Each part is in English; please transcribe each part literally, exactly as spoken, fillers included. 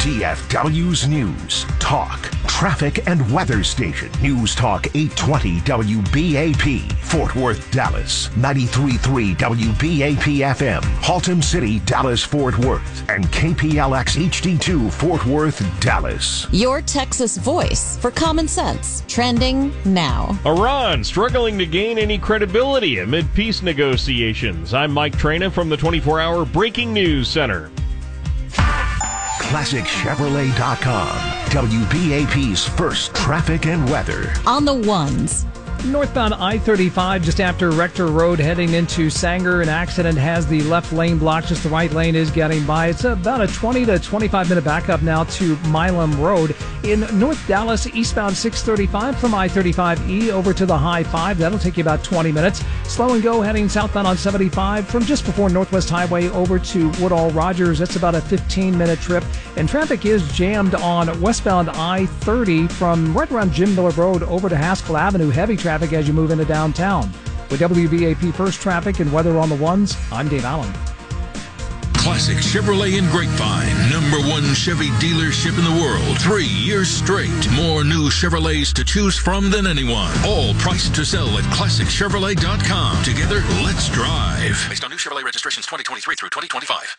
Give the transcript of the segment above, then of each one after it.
D F W's News, Talk, Traffic, and Weather Station. News Talk eight twenty W B A P, Fort Worth, Dallas. ninety-three point three W B A P F M, Haltom City, Dallas, Fort Worth. And K P L X H D two, Fort Worth, Dallas. Your Texas voice for common sense. Trending now. Iran struggling to gain any credibility amid peace negotiations. I'm Mike Traina from the twenty-four hour Breaking News Center. Classic Chevrolet dot com, W B A P's first traffic and weather. On the ones. Northbound I thirty-five just after Rector Road heading into Sanger. An accident has the left lane blocked. Just the right lane is getting by. It's about a twenty to twenty-five minute backup now to Milam Road. In North Dallas, eastbound six thirty-five from I thirty-five E over to the High five. That'll take you about twenty minutes. Slow and go heading southbound on seventy-five from just before Northwest Highway over to Woodall Rogers. That's about a fifteen minute trip. And traffic is jammed on westbound I thirty from right around Jim Miller Road over to Haskell Avenue. Heavy traffic as you move into downtown. With W B A P First Traffic and Weather on the Ones, I'm Dave Allen. Classic Chevrolet in Grapevine, number one Chevy dealership in the world. Three years straight. More new Chevrolets to choose from than anyone. All priced to sell at Classic Chevrolet dot com. Together, let's drive. Based on new Chevrolet registrations twenty twenty-three through twenty twenty-five.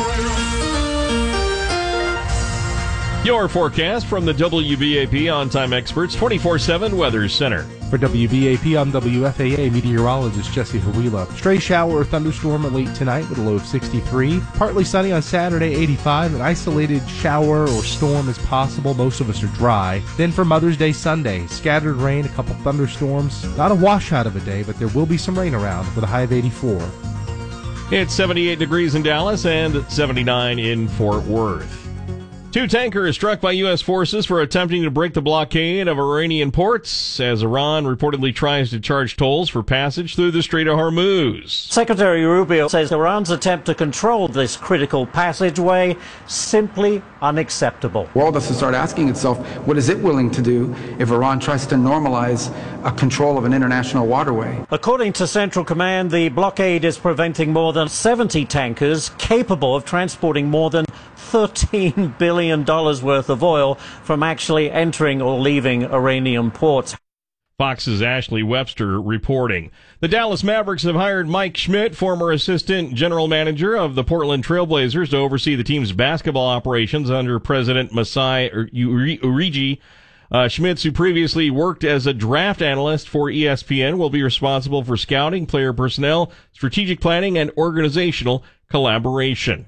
Your forecast from the W B A P On-Time Experts twenty-four seven Weather Center. For W B A P, I'm W F A A meteorologist Jesse Harwila. Stray shower or thunderstorm late tonight with a low of sixty-three. Partly sunny on Saturday, eighty-five. An isolated shower or storm is possible. Most of us are dry. Then for Mother's Day Sunday, scattered rain, a couple thunderstorms. Not a washout of a day, but there will be some rain around with a high of eighty-four. It's seventy-eight degrees in Dallas and seventy-nine in Fort Worth. Two tankers struck by U S forces for attempting to break the blockade of Iranian ports as Iran reportedly tries to charge tolls for passage through the Strait of Hormuz. Secretary Rubio says Iran's attempt to control this critical passageway simply unacceptable. The world has to start asking itself, what is it willing to do if Iran tries to normalize a control of an international waterway? According to Central Command, the blockade is preventing more than seventy tankers capable of transporting more than thirteen billion dollars worth of oil from actually entering or leaving Iranian ports. Fox's Ashley Webster reporting. The Dallas Mavericks have hired Mike Schmidt, former assistant general manager of the Portland Trailblazers, to oversee the team's basketball operations under President Masai Ujiri. Uh, Schmitz, who previously worked as a draft analyst for E S P N, will be responsible for scouting, player personnel, strategic planning, and organizational collaboration.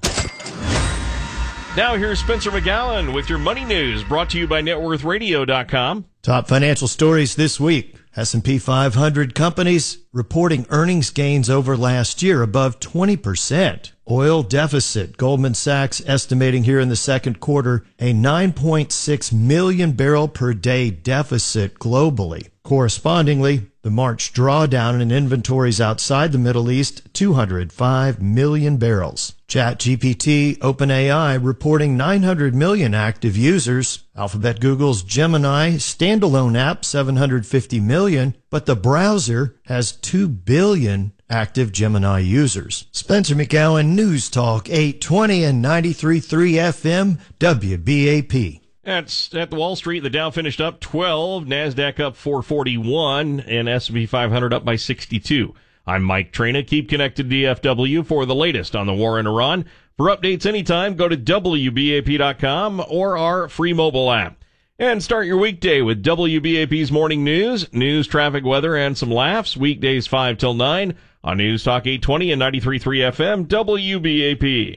Now here's Spencer McGowan with your money news, brought to you by net worth radio dot com. Top financial stories this week. S and P five hundred companies reporting earnings gains over last year above twenty percent. Oil deficit. Goldman Sachs estimating here in the second quarter a nine point six million barrel per day deficit globally. Correspondingly, the March drawdown in inventories outside the Middle East, two hundred five million barrels. ChatGPT, OpenAI reporting nine hundred million active users. Alphabet Google's Gemini standalone app, seven hundred fifty million, but the browser has two billion active Gemini users. Spencer McGowan, News Talk eight twenty and ninety-three point three F M, W B A P. That's at the Wall Street. The Dow finished up twelve, NASDAQ up four forty-one, and S and P five hundred up by sixty-two. I'm Mike Traina. Keep connected to D F W for the latest on the war in Iran. For updates anytime, go to W B A P dot com or our free mobile app. And start your weekday with W B A P's Morning News, news, traffic, weather, and some laughs. Weekdays five till nine on News Talk eight twenty and ninety-three point three F M, W B A P.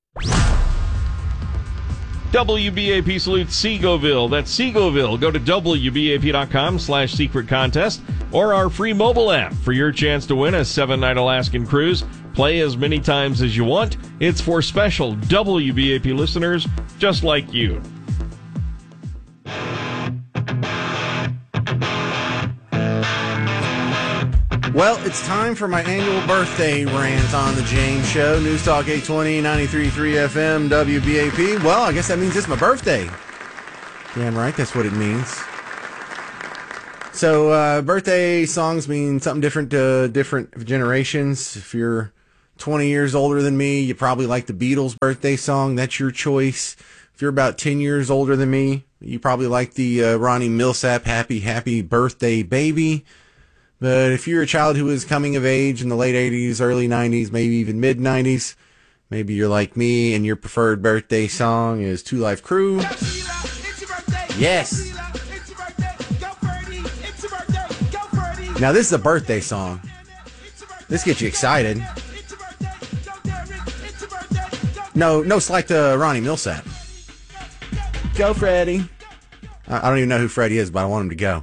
W B A P salutes Seagoville. That's Seagoville. Go to W B A P dot com slash secret contest or our free mobile app for your chance to win a seven-night Alaskan cruise. Play as many times as you want. It's for special W B A P listeners just like you. Well, it's time for my annual birthday rant on the James Show. News Talk eight twenty, ninety-three point three F M, W B A P. Well, I guess that means it's my birthday. Damn right, that's what it means. So, uh, birthday songs mean something different to different generations. If you're twenty years older than me, you probably like the Beatles' birthday song. That's your choice. If you're about ten years older than me, you probably like the uh, Ronnie Milsap Happy, Happy Birthday Baby. But if you're a child who is coming of age in the late eighties, early nineties, maybe even mid nineties, maybe you're like me and your preferred birthday song is Two Live Crew. Yes. Now this is a birthday song. This gets you excited. No, no slight to Ronnie Milsap. Go, Freddie. I don't even know who Freddie is, but I want him to go.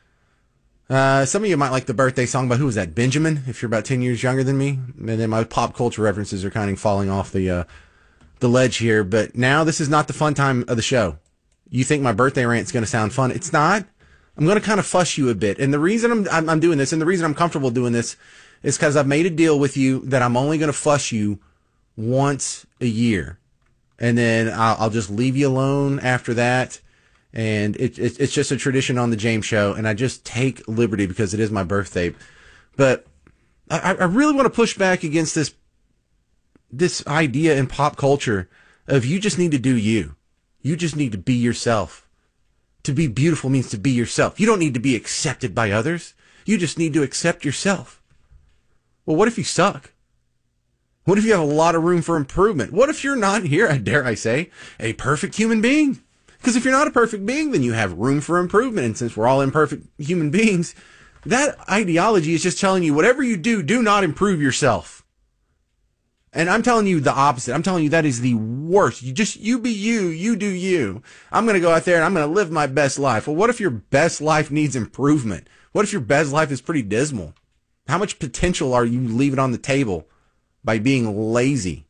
Uh, some of you might like the birthday song, but who was that? Benjamin, if you're about ten years younger than me. And then my pop culture references are kind of falling off the uh, the ledge here. But now this is not the fun time of the show. You think my birthday rant's going to sound fun. It's not. I'm going to kind of fuss you a bit. And the reason I'm, I'm, I'm doing this, and the reason I'm comfortable doing this, is because I've made a deal with you that I'm only going to fuss you once a year. And then I'll, I'll just leave you alone after that. And it, it, it's just a tradition on the James Show, and I just take liberty because it is my birthday. But I, I really want to push back against this this idea in pop culture of you just need to do you. You just need to be yourself. To be beautiful means to be yourself. You don't need to be accepted by others. You just need to accept yourself. Well, what if you suck? What if you have a lot of room for improvement? What if you're not here, dare I say, a perfect human being? Because if you're not a perfect being, then you have room for improvement. And since we're all imperfect human beings, that ideology is just telling you whatever you do, do not improve yourself. And I'm telling you the opposite. I'm telling you that is the worst. You just, you be you, you do you. I'm going to go out there and I'm going to live my best life. Well, what if your best life needs improvement? What if your best life is pretty dismal? How much potential are you leaving on the table by being lazy?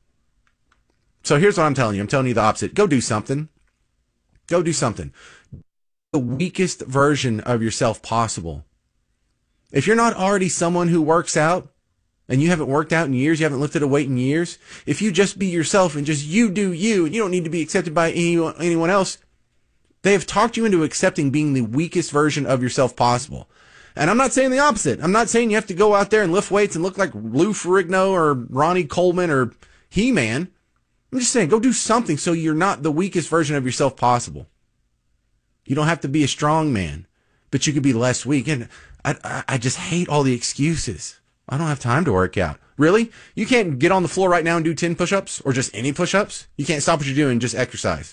So here's what I'm telling you. I'm telling you the opposite. Go do something. Go do something. The weakest version of yourself possible. If you're not already someone who works out, and you haven't worked out in years, you haven't lifted a weight in years, if you just be yourself and just you do you, and you don't need to be accepted by anyone, anyone else, they have talked you into accepting being the weakest version of yourself possible. And I'm not saying the opposite. I'm not saying you have to go out there and lift weights and look like Lou Ferrigno or Ronnie Coleman or He-Man. I'm just saying, go do something so you're not the weakest version of yourself possible. You don't have to be a strong man, but you could be less weak. And I, I, I just hate all the excuses. I don't have time to work out. Really? You can't get on the floor right now and do ten push-ups or just any push-ups? You can't stop what you're doing and just exercise.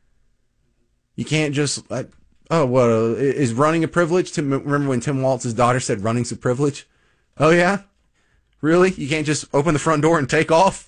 You can't just, uh, oh, what, uh, is running a privilege? Tim, remember when Tim Waltz's daughter said running's a privilege? Oh, yeah? Really? You can't just open the front door and take off?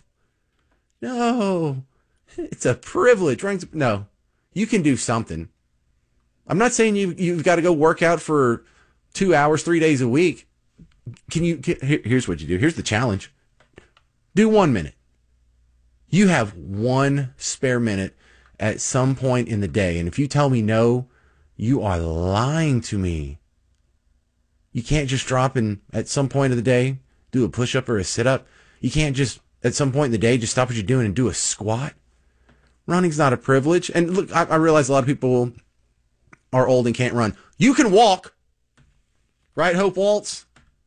No, it's a privilege. No, you can do something. I'm not saying you, you've got to go work out for two hours, three days a week. Can you, here's what you do. Here's the challenge. Do one minute. You have one spare minute at some point in the day. And if you tell me no, you are lying to me. You can't just drop in at some point of the day, do a push-up or a sit-up. You can't just at some point in the day, just stop what you're doing and do a squat. Running's not a privilege. And look, I, I realize a lot of people are old and can't run. You can walk. Right, Hope Waltz?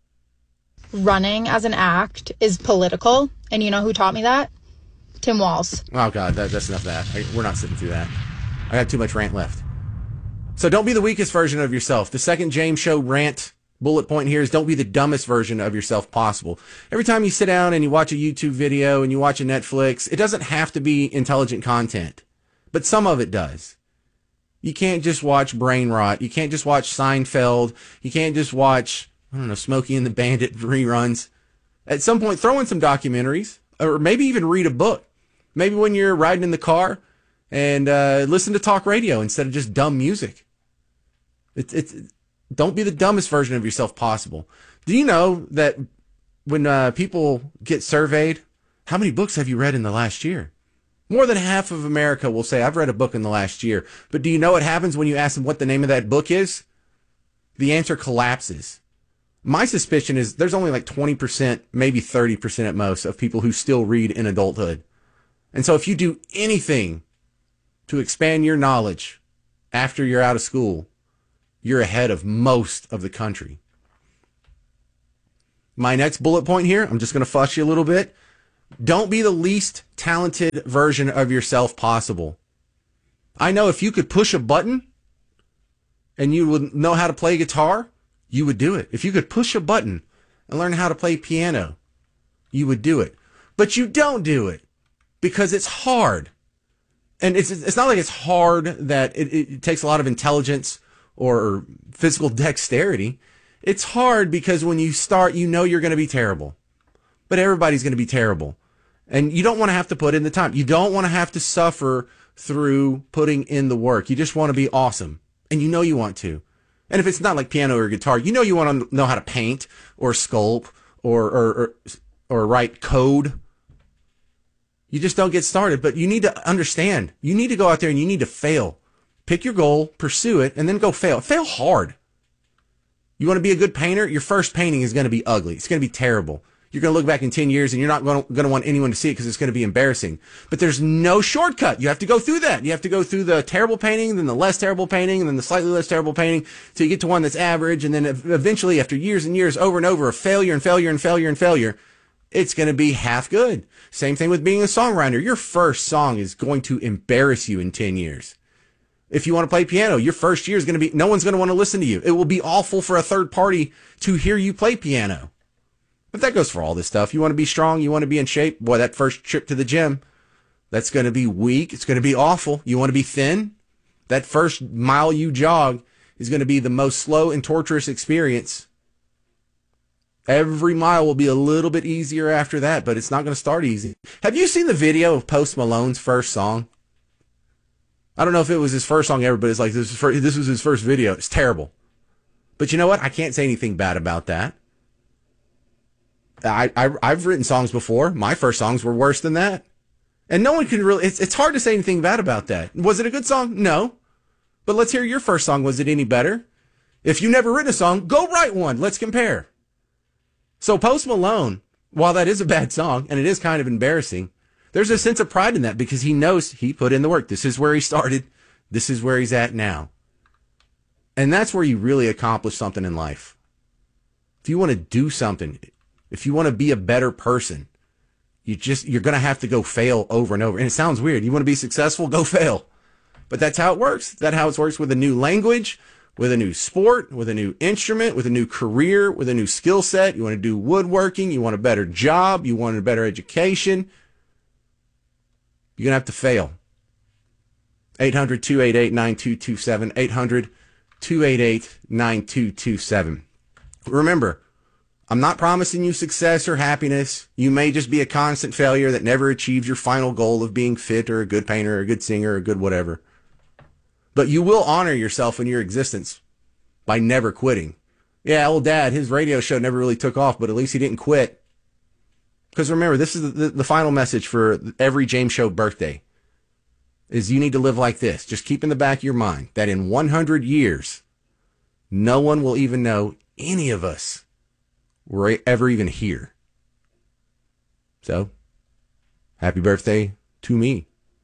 Running as an act is political. And you know who taught me that? Tim Walz. Oh, God, that, that's enough of that. I, we're not sitting through that. I got too much rant left. So don't be the weakest version of yourself. The second James Show rant bullet point here is don't be the dumbest version of yourself possible. Every time you sit down and you watch a YouTube video and you watch a Netflix, it doesn't have to be intelligent content, but some of it does. You can't just watch brain rot. You can't just watch Seinfeld. You can't just watch, I don't know, Smokey and the Bandit reruns. At some point, throw in some documentaries or maybe even read a book. Maybe when you're riding in the car and uh, listen to talk radio instead of just dumb music. It's it's Don't be the dumbest version of yourself possible. Do you know that when uh, people get surveyed, how many books have you read in the last year? More than half of America will say, I've read a book in the last year. But do you know what happens when you ask them what the name of that book is? The answer collapses. My suspicion is there's only like twenty percent, maybe thirty percent at most, of people who still read in adulthood. And so if you do anything to expand your knowledge after you're out of school, you're ahead of most of the country. My next bullet point here, I'm just going to fuss you a little bit. Don't be the least talented version of yourself possible. I know if you could push a button and you would know how to play guitar, you would do it. If you could push a button and learn how to play piano, you would do it. But you don't do it because it's hard. And it's it's not like it's hard that it, it takes a lot of intelligence or physical dexterity. It's hard because when you start, you know you're going to be terrible. But everybody's going to be terrible. And you don't want to have to put in the time. You don't want to have to suffer through putting in the work. You just want to be awesome. And you know you want to. And if it's not like piano or guitar, you know you want to know how to paint or sculpt or or or, or write code. You just don't get started. But you need to understand. You need to go out there and you need to fail. Pick your goal, pursue it, and then go fail. Fail hard. You want to be a good painter? Your first painting is going to be ugly. It's going to be terrible. You're going to look back in ten years and you're not going to, going to want anyone to see it because it's going to be embarrassing. But there's no shortcut. You have to go through that. You have to go through the terrible painting, then the less terrible painting, and then the slightly less terrible painting till you get to one that's average. And then eventually, after years and years, over and over of failure and failure and failure and failure, it's going to be half good. Same thing with being a songwriter. Your first song is going to embarrass you in ten years. If you want to play piano, your first year is going to be, no one's going to want to listen to you. It will be awful for a third party to hear you play piano. But that goes for all this stuff. You want to be strong. You want to be in shape. Boy, that first trip to the gym, that's going to be weak. It's going to be awful. You want to be thin. That first mile you jog is going to be the most slow and torturous experience. Every mile will be a little bit easier after that, but it's not going to start easy. Have you seen the video of Post Malone's first song? I don't know if it was his first song ever, but it's like this, first, this was his first video. It's terrible. But you know what? I can't say anything bad about that. I, I, I've written songs before. My first songs were worse than that. And no one can really, it's, it's hard to say anything bad about that. Was it a good song? No. But let's hear your first song. Was it any better? If you've never written a song, go write one. Let's compare. So Post Malone, while that is a bad song, and it is kind of embarrassing, there's a sense of pride in that because he knows he put in the work. This is where he started. This is where he's at now. And that's where you really accomplish something in life. If you want to do something, if you want to be a better person, you just, you're going to have to go fail over and over. And it sounds weird. You want to be successful? Go fail. But that's how it works. That's how it works with a new language, with a new sport, with a new instrument, with a new career, with a new skill set. You want to do woodworking. You want a better job. You want a better education. You're going to have to fail. eight hundred, two eight eight, nine two two seven. eight hundred, two eight eight, nine two two seven. Remember, I'm not promising you success or happiness. You may just be a constant failure that never achieves your final goal of being fit or a good painter or a good singer or a good whatever. But you will honor yourself in your existence by never quitting. Yeah, old dad, his radio show never really took off, but at least he didn't quit. Because remember, this is the, the final message for every James Show birthday, is you need to live like this. Just keep in the back of your mind that in one hundred years, no one will even know any of us were ever even here. So, happy birthday to me.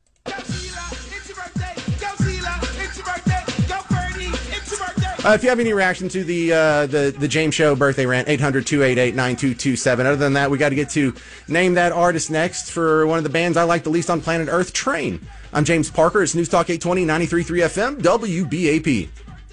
Uh, if you have any reaction to the uh, the the James Show birthday rant, eight hundred, two eight eight, nine two two seven. Other than that, we got to get to Name That Artist next for one of the bands I like the least on planet Earth, Train. I'm James Parker. It's News Talk eight twenty, ninety-three point three F M, W B A P.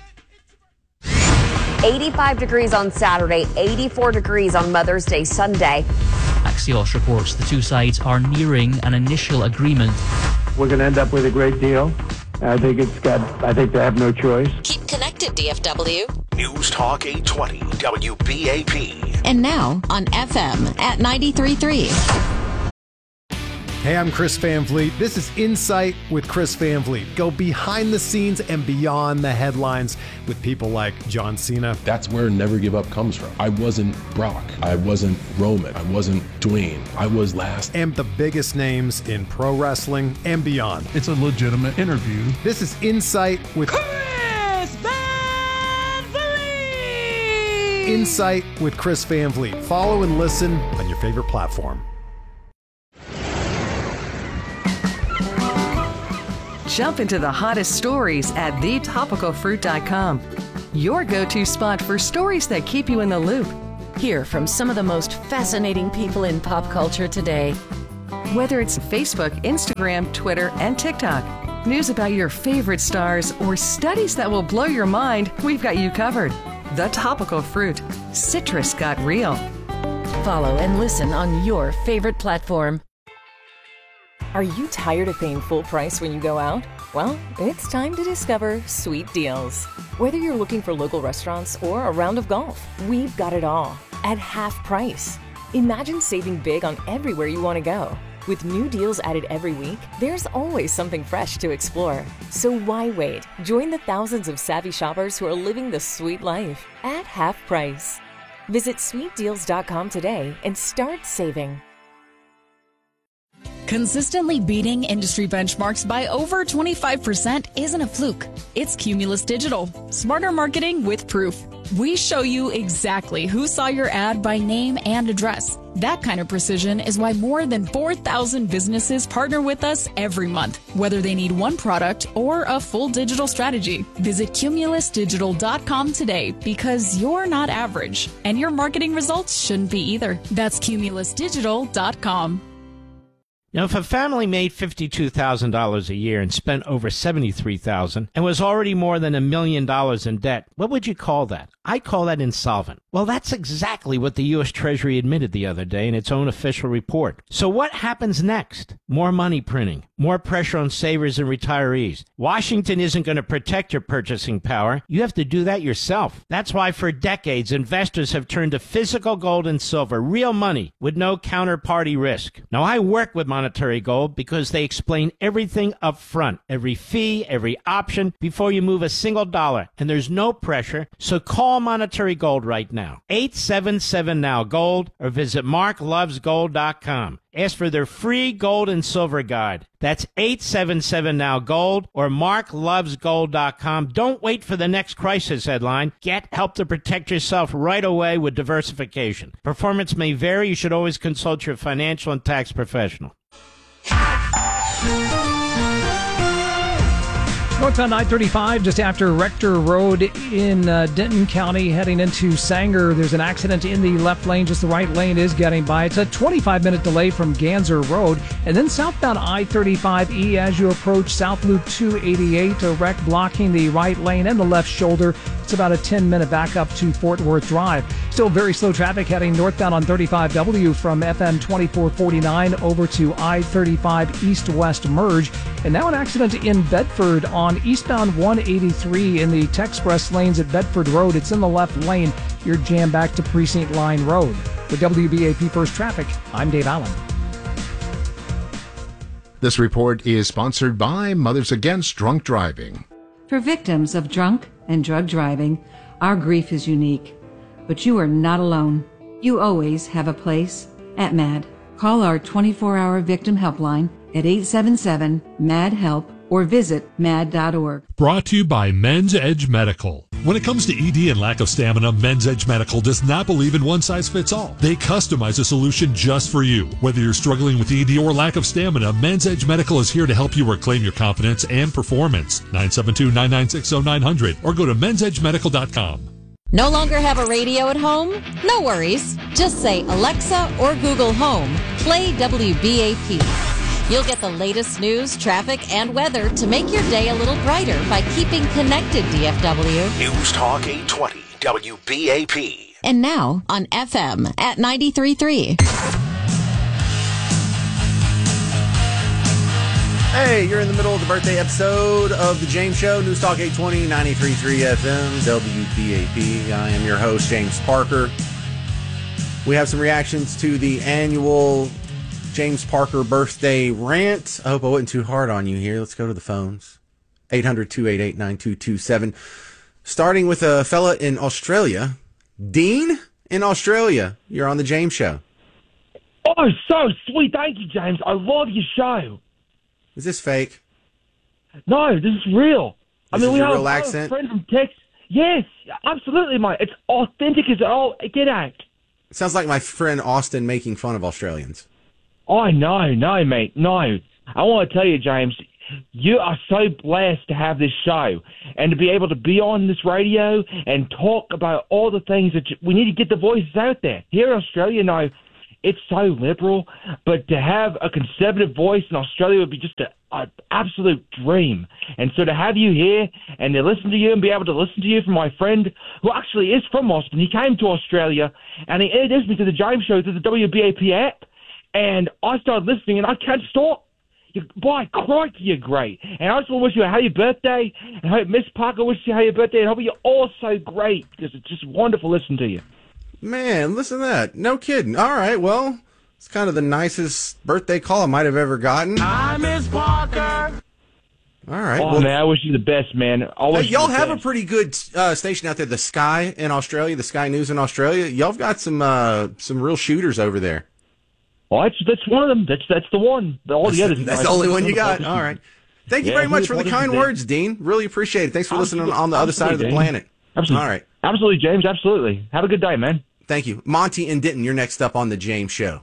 eighty-five degrees on Saturday, eighty-four degrees on Mother's Day Sunday. Axios reports the two sides are nearing an initial agreement. We're going to end up with a great deal. I think it's got, I think they have no choice. Keep connected, D F W. News Talk eight twenty, W B A P. And now on F M at ninety-three point three. Hey, I'm Chris Van Vliet. This is Insight with Chris Van Vliet. Go behind the scenes and beyond the headlines with people like John Cena. That's where Never Give Up comes from. I wasn't Brock. I wasn't Roman. I wasn't Dwayne. I was last. And the biggest names in pro wrestling and beyond. It's a legitimate interview. This is Insight with Chris Van Vliet. Insight with Chris Van Vliet. Follow and listen on your favorite platform. Jump into the hottest stories at the topical fruit dot com. Your go-to spot for stories that keep you in the loop. Hear from some of the most fascinating people in pop culture today. Whether it's Facebook, Instagram, Twitter, and TikTok. news about your favorite stars, or studies that will blow your mind, we've got you covered. The Topical Fruit. Citrus got real. Follow and listen on your favorite platform. Are you tired of paying full price when you go out? Well, it's time to discover Sweet Deals. Whether you're looking for local restaurants or a round of golf, we've got it all at half price. Imagine saving big on everywhere you want to go. With new deals added every week, there's always something fresh to explore. So why wait? Join the thousands of savvy shoppers who are living the sweet life at half price. Visit sweet deals dot com today and start saving. Consistently beating industry benchmarks by over twenty-five percent isn't a fluke. It's Cumulus Digital. Smarter marketing with proof. We show you exactly who saw your ad by name and address. That kind of precision is why more than four thousand businesses partner with us every month, whether they need one product or a full digital strategy. Visit cumulus digital dot com today, because you're not average, and your marketing results shouldn't be either. That's cumulus digital dot com. Now, if a family made fifty-two thousand dollars a year and spent over seventy-three thousand dollars and was already more than a million dollars in debt, what would you call that? I call that insolvent. Well, that's exactly what the U S Treasury admitted the other day in its own official report. So what happens next? More money printing, more pressure on savers and retirees. Washington isn't going to protect your purchasing power. You have to do that yourself. That's why for decades, investors have turned to physical gold and silver, real money with no counterparty risk. Now, I work with Monetary Gold because they explain everything up front, every fee, every option, before you move a single dollar. And there's no pressure, so call Monetary Gold right now. eight seven seven now gold or visit mark loves gold dot com. Ask for their free gold and silver guide. That's eight seven seven now gold or mark loves gold dot com. Don't wait for the next crisis headline. Get help to protect yourself right away with diversification. Performance may vary. You should always consult your financial and tax professional. Northbound I thirty-five, just after Rector Road in uh, Denton County, heading into Sanger. There's an accident in the left lane. Just the right lane is getting by. It's a twenty-five minute delay from Ganser Road. And then southbound I thirty-five E as you approach South Loop two eighty-eight, a wreck blocking the right lane and the left shoulder. It's about a ten minute backup to Fort Worth Drive. Still very slow traffic heading northbound on thirty-five W from F M twenty-four forty-nine over to I thirty-five east-west merge. And now an accident in Bedford on eastbound one eighty-three in the Texpress lanes at Bedford Road. It's in the left lane. You're jammed back to Precinct Line Road. With W B A P First Traffic, I'm Dave Allen. This report is sponsored by Mothers Against Drunk Driving. For victims of drunk and drug driving, our grief is unique. But you are not alone. You always have a place at MAD. Call our twenty-four hour victim helpline at eight seven seven M A D HELP or visit mad dot org. Brought to you by Men's Edge Medical. When it comes to E D and lack of stamina, Men's Edge Medical does not believe in one size fits all. They customize a solution just for you. Whether you're struggling with E D or lack of stamina, Men's Edge Medical is here to help you reclaim your confidence and performance. nine seven two, nine nine six, zero nine zero zero or go to men's edge medical dot com. No longer have a radio at home? No worries. Just say, Alexa or Google Home, play W B A P. You'll get the latest news, traffic, and weather to make your day a little brighter by keeping connected, D F W. News Talk eight twenty W B A P. And now on F M at ninety-three point three. Hey, you're in the middle of the birthday episode of The James Show, News Talk eight twenty, ninety-three point three F M, W B A P. I am your host, James Parker. We have some reactions to the annual James Parker birthday rant. I hope I wasn't too hard on you here. Let's go to the phones. eight hundred, two eight eight, nine two two seven. Starting with a fella in Australia. Dean in Australia. You're on The James Show. Oh, so sweet. Thank you, James. I love your show. Is this fake? No, this is real. This I mean, is we your have real a accent? friend from Texas. Yes, absolutely, mate. It's authentic as all get out. It sounds like my friend Austin making fun of Australians. Oh, no, no, mate, no. I want to tell you, James, you are so blessed to have this show and to be able to be on this radio and talk about all the things that you, we need to get the voices out there. Here in Australia, now, it's so liberal, but to have a conservative voice in Australia would be just an absolute dream. And so to have you here and to listen to you and be able to listen to you from my friend who actually is from Austin, he came to Australia and he introduced me to the James Show through the W B A P app, and I started listening and I can't stop. You, boy, crikey, you're great. And I just want to wish you a happy birthday, and I hope Miss Parker wishes you a happy birthday, and I hope you're all so great, because it's just wonderful listening to you. Man, listen to that. No kidding. All right, well, it's kind of the nicest birthday call I might have ever gotten. Hi, Miss Parker. All right. Oh, well, man, I wish you the best, man. I hey, wish you y'all the have best. a pretty good uh, station out there, the Sky in Australia, the Sky News in Australia. Y'all have got some uh, some real shooters over there. Well, that's, that's one of them. That's that's the one. All That's, the others. that's the only one you got. All right. Thank you Yeah, very much who- for the what is kind it, words, Dean. Really appreciate it. Thanks for listening on the other side of the Absolutely, planet. Absolutely. All right. Absolutely, James. Absolutely. Have a good day, man. Thank you. Monty and Denton, you're next up on the James Show.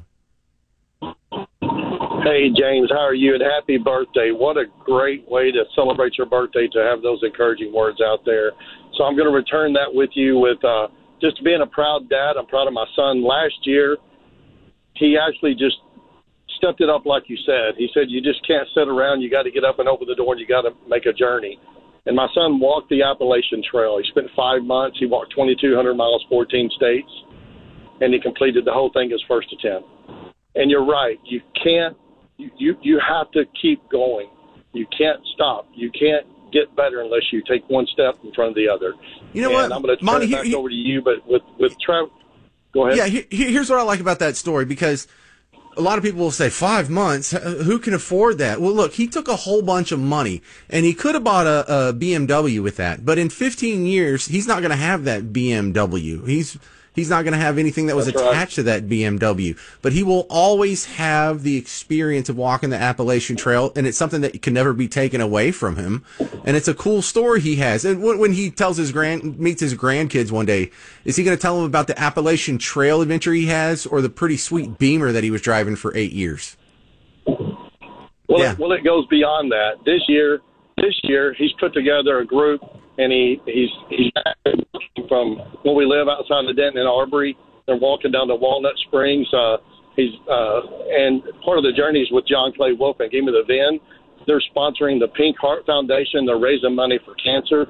Hey, James, how are you? And happy birthday. What a great way to celebrate your birthday, to have those encouraging words out there. So I'm going to return that with you with uh, just being a proud dad. I'm proud of my son. Last year, he actually just stepped it up like you said. He said, you just can't sit around. You got to get up and open the door, and you got to make a journey. And my son walked the Appalachian Trail. He spent five months. He walked twenty-two hundred miles, fourteen states, and he completed the whole thing his first attempt. And you're right. You can't, you, you, you have to keep going. You can't stop. You can't get better unless you take one step in front of the other. You know and what, I'm going to turn Monty, it he- back he- over to you, but with, with Trav, go ahead. Yeah, he, he- here's what I like about that story, because a lot of people will say, five months, uh, who can afford that? Well, look, he took a whole bunch of money, and he could have bought a, a B M W with that. But in fifteen years, he's not going to have that B M W. He's he's not going to have anything that was That's right. attached to that B M W. But he will always have the experience of walking the Appalachian Trail, and it's something that can never be taken away from him. And it's a cool story he has. And when, when he tells his grand meets his grandkids one day, is he going to tell them about the Appalachian Trail adventure he has, or the pretty sweet Beamer that he was driving for eight years? Well, Yeah. it, well, it goes beyond that. This year, this year he's put together a group, and he he's he's from where we live outside of Denton and Arbery. They're walking down to Walnut Springs. Uh, he's uh, and part of the journey is with John Clay Wolf and Give Me the Vin. They're sponsoring the Pink Heart Foundation. They're raising money for cancer.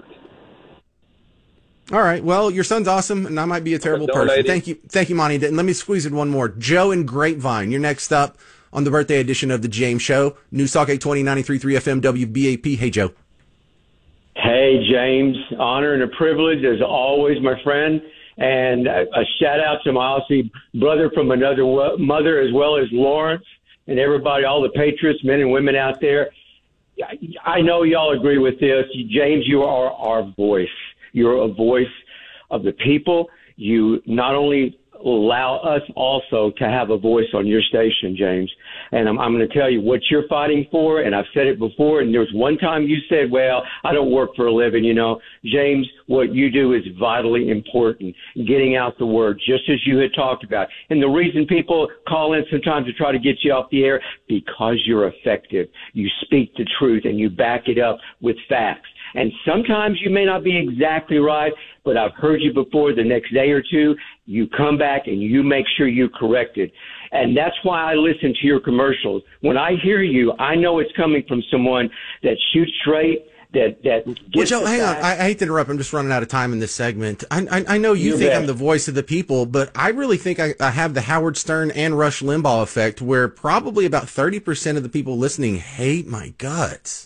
All right. Well, your son's awesome, and I might be a terrible person. Donating. Thank you. Thank you, Monty. And let me squeeze in one more. Joe in Grapevine, you're next up on the birthday edition of the James Show. News Talk eight twenty, ninety-three point three F M, W B A P. Hey, Joe. Hey, James. Honor and a privilege, as always, my friend. And a, a shout out to my Aussie brother from another wo- mother, as well as Lawrence and everybody, all the Patriots, men and women out there. I, I know y'all agree with this. James, you are our voice. You're a voice of the people. You not only allow us also to have a voice on your station, James. And I'm, I'm going to tell you what you're fighting for, and I've said it before, and there was one time you said, well, I don't work for a living, you know. James, what you do is vitally important, getting out the word, just as you had talked about. And the reason people call in sometimes to try to get you off the air, because you're effective. You speak the truth, and you back it up with facts. And sometimes you may not be exactly right, but I've heard you before. The next day or two, you come back and you make sure you correct it. And that's why I listen to your commercials. When I hear you, I know it's coming from someone that shoots straight, that that Well, gets Joe, the hang on. facts. I, I hate to interrupt. I'm just running out of time in this segment. I, I, I know you You think bet. I'm the voice of the people, but I really think I, I have the Howard Stern and Rush Limbaugh effect, where probably about thirty percent of the people listening hate my guts.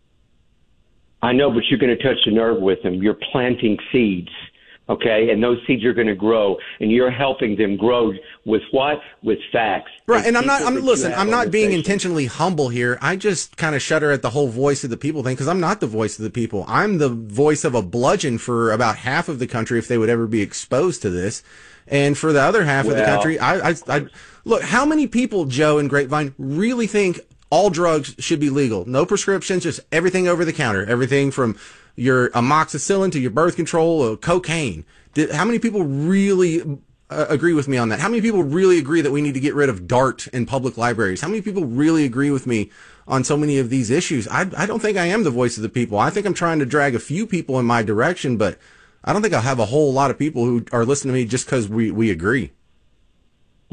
I know, but you're going to touch the nerve with them. You're planting seeds, okay? And those seeds are going to grow, and you're helping them grow with what? With facts. Right, and I'm not. people I'm that you listen. have I'm on not the being station. intentionally humble here. I just kind of shudder at the whole voice of the people thing, because I'm not the voice of the people. I'm the voice of a bludgeon for about half of the country, if they would ever be exposed to this, and for the other half of the Well- country, I, I, I look. How many people, Joe in Grapevine, really think all drugs should be legal? No prescriptions, just everything over the counter. Everything from your amoxicillin to your birth control, uh, cocaine. Did, how many people really uh, agree with me on that? How many people really agree that we need to get rid of DART in public libraries? How many people really agree with me on so many of these issues? I, I don't think I am the voice of the people. I think I'm trying to drag a few people in my direction, but I don't think I'll have a whole lot of people who are listening to me just because we, we agree.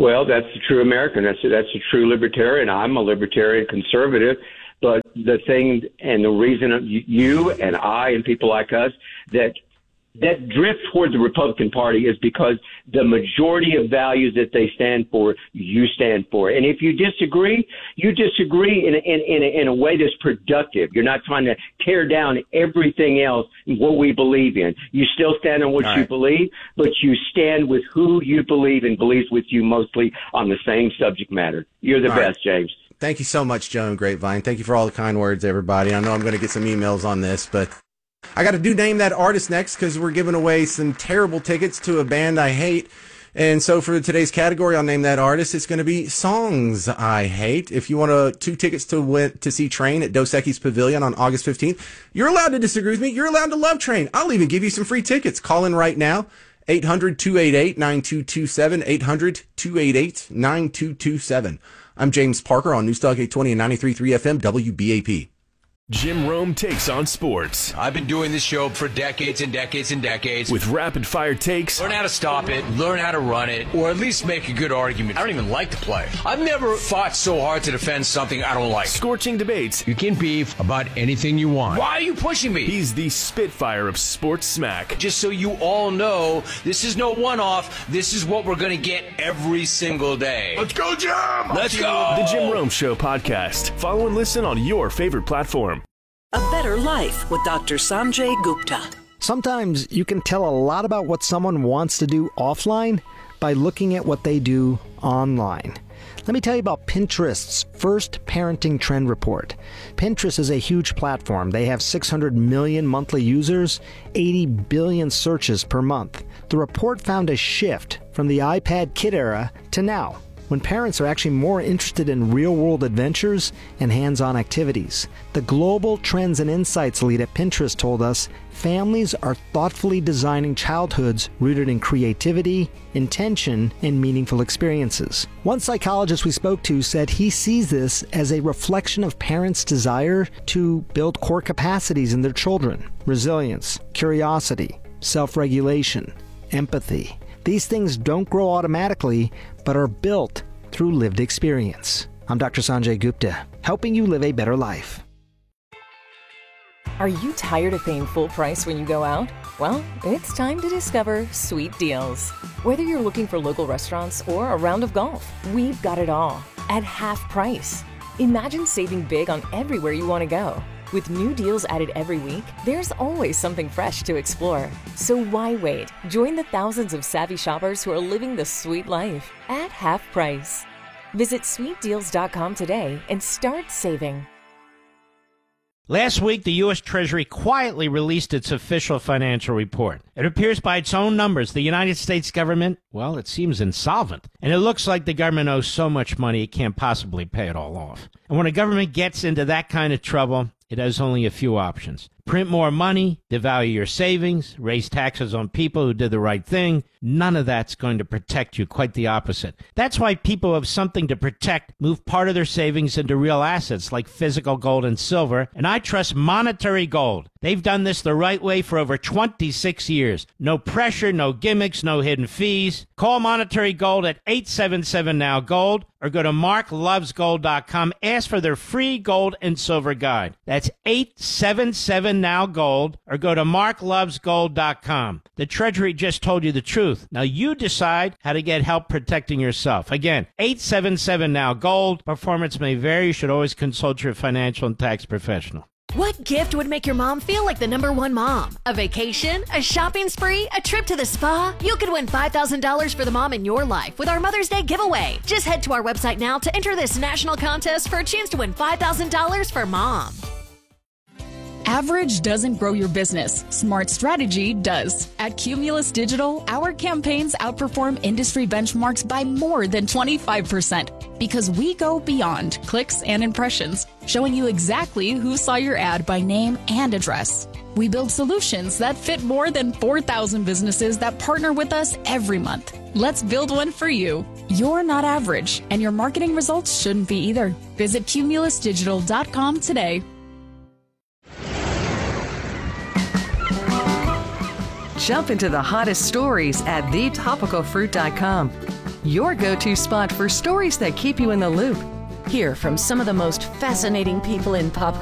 Well, that's the true American. That's that's a true libertarian. I'm a libertarian conservative. But the thing and the reason you and I and people like us that that drift toward the Republican Party is because the majority of values that they stand for, you stand for. And if you disagree, you disagree in a, in, in, a, in a way that's productive. You're not trying to tear down everything else, what we believe in. You still stand on what All you right. believe, but you stand with who you believe and believes with you mostly on the same subject matter. You're the All best, right. James. Thank you so much, Joan Grapevine. Thank you for all the kind words, everybody. I know I'm going to get some emails on this, but I got to do Name That Artist next because we're giving away some terrible tickets to a band I hate. And so for today's category on Name That Artist, it's going to be Songs I Hate. If you want uh, two tickets to win, to see Train at Dos Equis Pavilion on August fifteenth, you're allowed to disagree with me. You're allowed to love Train. I'll even give you some free tickets. Call in right now. eight hundred, two eight eight, nine two two seven, eight hundred, two eight eight, nine two two seven. I'm James Parker on Newstalk eight twenty and ninety-three point three F M W B A P. Jim Rome takes on sports. I've been doing this show for decades and decades and decades. With rapid-fire takes. Learn how to stop it, learn how to run it, or at least make a good argument. I don't even like to play. I've never fought so hard to defend something I don't like. Scorching debates. You can beef about anything you want. Why are you pushing me? He's the Spitfire of sports smack. Just so you all know, this is no one-off. This is what we're going to get every single day. Let's go, Jim! Let's go! The Jim Rome Show podcast. Follow and listen on your favorite platform. A Better Life with Doctor Sanjay Gupta. Sometimes you can tell a lot about what someone wants to do offline by looking at what they do online. Let me tell you about Pinterest's first parenting trend report. Pinterest is a huge platform. They have six hundred million monthly users, eighty billion searches per month. The report found a shift from the iPad kid era to now, when parents are actually more interested in real-world adventures and hands-on activities. The Global Trends and Insights lead at Pinterest told us families are thoughtfully designing childhoods rooted in creativity, intention, and meaningful experiences. One psychologist we spoke to said he sees this as a reflection of parents' desire to build core capacities in their children: resilience, curiosity, self-regulation, empathy. These things don't grow automatically, but are built through lived experience. I'm Doctor Sanjay Gupta, helping you live a better life. Are you tired of paying full price when you go out? Well, it's time to discover Sweet Deals. Whether you're looking for local restaurants or a round of golf, we've got it all at half price. Imagine saving big on everywhere you want to go. With new deals added every week, there's always something fresh to explore. So why wait? Join the thousands of savvy shoppers who are living the sweet life at half price. Visit sweet deals dot com today and start saving. Last week, the U S. Treasury quietly released its official financial report. It appears by its own numbers the United States government, well, it seems insolvent. And it looks like the government owes so much money it can't possibly pay it all off. And when a government gets into that kind of trouble, it has only a few options. Print more money, devalue your savings, raise taxes on people who did the right thing. None of that's going to protect you, quite the opposite. That's why people who have something to protect move part of their savings into real assets like physical gold and silver, and I trust Monetary Gold. They've done this the right way for over twenty-six years. No pressure, no gimmicks, no hidden fees. Call Monetary Gold at eight seven seven now gold or go to mark loves gold dot com. Ask for their free gold and silver guide. That's eight seven seven now gold or go to mark loves gold dot com. The Treasury just told you the truth. Now you decide how to get help protecting yourself. Again, eight seven seven now gold. Performance may vary. You should always consult your financial and tax professional. What gift would make your mom feel like the number one mom? A vacation? A shopping spree? A trip to the spa? You could win five thousand dollars for the mom in your life with our Mother's Day giveaway. Just head to our website now to enter this national contest for a chance to win five thousand dollars for mom. Average doesn't grow your business. Smart strategy does. At Cumulus Digital, our campaigns outperform industry benchmarks by more than twenty-five percent because we go beyond clicks and impressions, showing you exactly who saw your ad by name and address. We build solutions that fit more than four thousand businesses that partner with us every month. Let's build one for you. You're not average, and your marketing results shouldn't be either. Visit cumulus digital dot com today. Jump into the hottest stories at the topical fruit dot com. your go-to spot for stories that keep you in the loop. Hear from some of the most fascinating people in pop